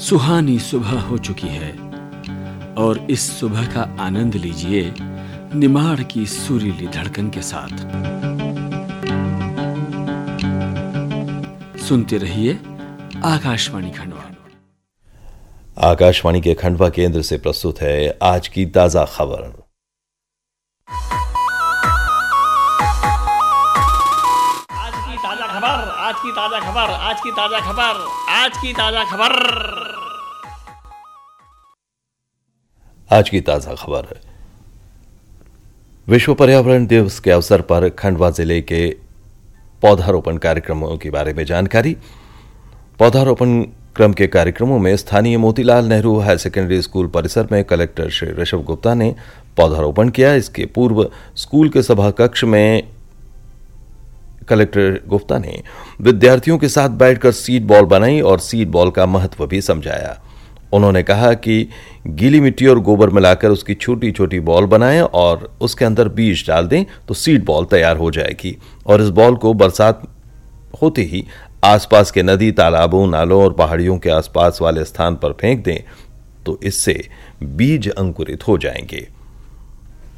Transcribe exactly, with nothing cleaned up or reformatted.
सुहानी सुबह हो चुकी है और इस सुबह का आनंद लीजिए निमाड़ की सुरीली धड़कन के साथ। सुनते रहिए आकाशवाणी खंडवा। आकाशवाणी के खंडवा केंद्र से प्रस्तुत है आज की ताजा खबर। आज की ताजा खबर आज की ताजा खबर आज की ताजा खबर आज की ताजा खबर आज की ताजा खबर विश्व पर्यावरण दिवस के अवसर पर खंडवा जिले के पौधारोपण कार्यक्रमों के बारे में जानकारी। पौधारोपण क्रम के कार्यक्रमों में स्थानीय Motilal Nehru higher secondary school परिसर में कलेक्टर श्री ऋषभ गुप्ता ने पौधारोपण किया। इसके पूर्व स्कूल के सभा कक्ष में कलेक्टर गुप्ता ने विद्यार्थियों के साथ बैठकर सीड बॉल बनाई और सीड बॉल का महत्व भी समझाया। उन्होंने कहा कि गीली मिट्टी और गोबर मिलाकर उसकी छोटी छोटी बॉल बनाएं और उसके अंदर बीज डाल दें तो सीड बॉल तैयार हो जाएगी और इस बॉल को बरसात होते ही आसपास के नदी, तालाबों, नालों और पहाड़ियों के आसपास वाले स्थान पर फेंक दें तो इससे बीज अंकुरित हो जाएंगे।